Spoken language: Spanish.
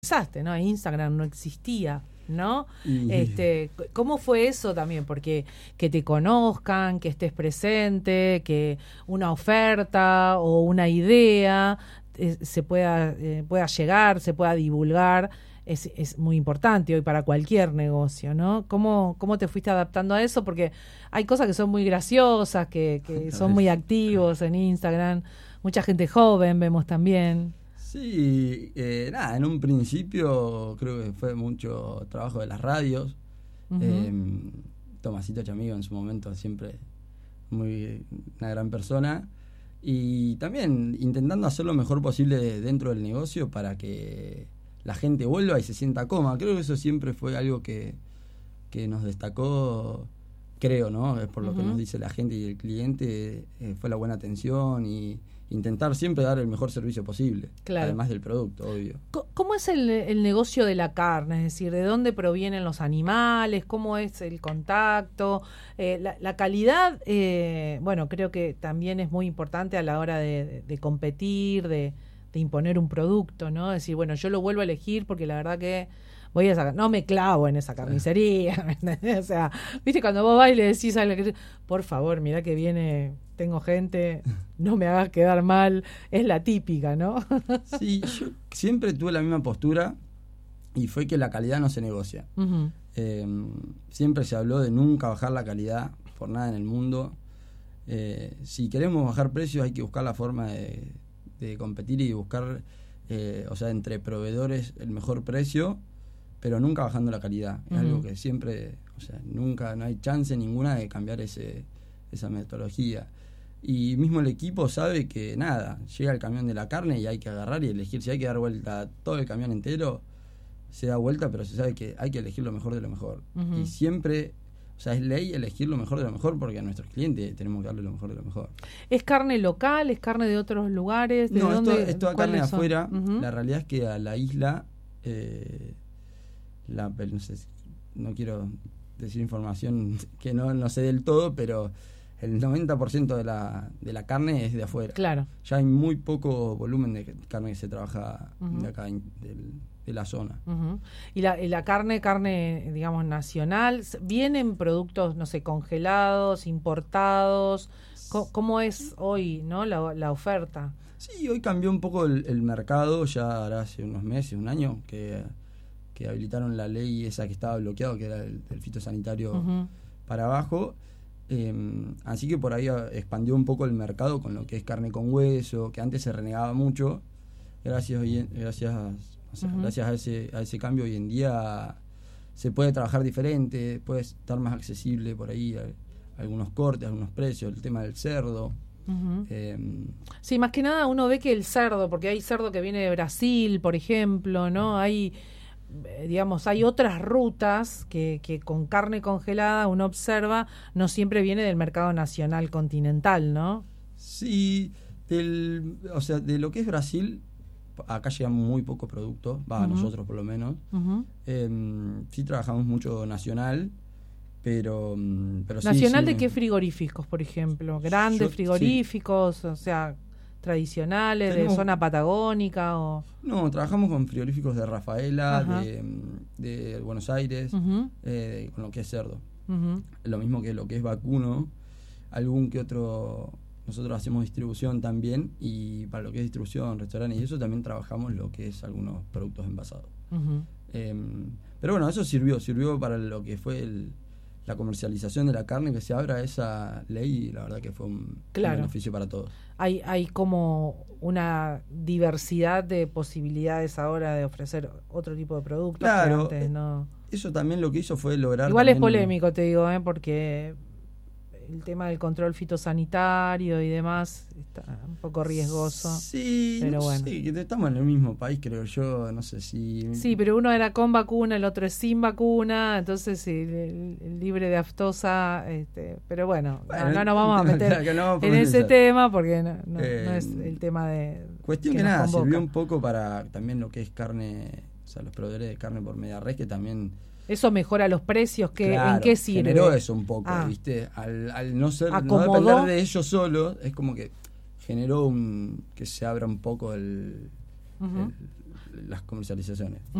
empezaste, ¿no? Instagram no existía, ¿no? Y... ¿Cómo fue eso también? Porque que te conozcan, que estés presente, que una oferta o una idea se pueda llegar, se pueda divulgar, es muy importante hoy para cualquier negocio, ¿no? ¿Cómo te fuiste adaptando a eso? Porque hay cosas que son muy graciosas, que son muy activos en Instagram, mucha gente joven vemos también. Sí, nada, en un principio creo que fue mucho trabajo de las radios. Uh-huh. Tomasito Chamigo en su momento siempre una gran persona. Y también intentando hacer lo mejor posible dentro del negocio para que la gente vuelva y se sienta cómoda. Creo que eso siempre fue algo que nos destacó, creo, ¿no? Es por lo que nos dice la gente y el cliente, fue la buena atención y intentar siempre dar el mejor servicio posible, claro. Además del producto, obvio. ¿Cómo es el negocio de la carne? Es decir, ¿de dónde provienen los animales? ¿Cómo es el contacto? La calidad, bueno, creo que también es muy importante a la hora de competir, de imponer un producto, ¿no? Es decir, bueno, yo lo vuelvo a elegir porque la verdad que voy a sacar, no me clavo en esa carnicería, ¿me entendés? O sea, viste, cuando vos vas y le decís a la que, por favor, mirá que viene, tengo gente, no me hagas quedar mal, es la típica, ¿no? Sí, yo siempre tuve la misma postura y fue que la calidad no se negocia. Uh-huh. Siempre se habló de nunca bajar la calidad por nada en el mundo. Si queremos bajar precios hay que buscar la forma de competir y buscar, o sea, entre proveedores el mejor precio, pero nunca bajando la calidad. Es algo que siempre, o sea, nunca, no hay chance ninguna de cambiar esa metodología. Y mismo el equipo sabe que nada, llega el camión de la carne y hay que agarrar y elegir. Si hay que dar vuelta todo el camión entero, se da vuelta, pero se sabe que hay que elegir lo mejor de lo mejor. Y siempre, o sea, es ley elegir lo mejor de lo mejor porque a nuestros clientes tenemos que darle lo mejor de lo mejor. ¿Es carne local? ¿Es carne de otros lugares? ¿De no, dónde, esto es carne de afuera. Uh-huh. La realidad es que a la isla, no sé, no quiero decir información que no sé del todo, pero el 90% de la carne es de afuera. Claro. Ya hay muy poco volumen de carne que se trabaja de acá, de la zona. Uh-huh. Y la carne, digamos, nacional, ¿vienen productos, no sé, congelados, importados? ¿Cómo es hoy, no, la oferta? Sí, hoy cambió un poco el mercado, ya ahora hace unos meses, un año, que habilitaron la ley esa que estaba bloqueado, que era el fitosanitario para abajo. Así que por ahí expandió un poco el mercado con lo que es carne con hueso, que antes se renegaba mucho. Gracias a ese cambio hoy en día se puede trabajar diferente, puede estar más accesible por ahí algunos cortes, algunos precios, el tema del cerdo. Uh-huh. Sí, más que nada uno ve que el cerdo, porque hay cerdo que viene de Brasil, por ejemplo, ¿no? Hay, digamos, hay otras rutas que con carne congelada uno observa, no siempre viene del mercado nacional continental, ¿no? Sí, o sea, de lo que es Brasil, acá llega muy poco producto, a nosotros por lo menos. Uh-huh. Sí trabajamos mucho nacional, pero ¿nacional sí, de qué frigoríficos, por ejemplo? ¿Grandes frigoríficos, sí, o sea, tradicionales, de zona patagónica? O no, trabajamos con frigoríficos de Rafaela, de Buenos Aires, con lo que es cerdo. Uh-huh. Lo mismo que lo que es vacuno, algún que otro. Nosotros hacemos distribución también, y para lo que es distribución, restaurantes y eso también trabajamos lo que es algunos productos envasados. Uh-huh. Pero bueno, eso sirvió para lo que fue la comercialización de la carne, que se abra esa ley, y la verdad que fue un beneficio para todos. Hay como una diversidad de posibilidades ahora de ofrecer otro tipo de productos. Claro, que antes no. Eso también lo que hizo fue lograr. Igual también es polémico, te digo, porque el tema del control fitosanitario y demás está un poco riesgoso. Sí, pero no bueno. Sí, que estamos en el mismo país, creo yo, no sé si. Sí, pero uno era con vacuna, el otro es sin vacuna, entonces el libre de aftosa, pero bueno, no nos vamos a meter en ese tema porque no es el tema de. Cuestión que nada, convoca. Sirvió un poco para también lo que es carne, o sea, los proveedores de carne por media res, que también. ¿Eso mejora los precios? Claro, ¿en qué sirve? Generó eso un poco, ¿viste? Al no depender de ellos solos, es como que generó que se abra un poco las comercializaciones.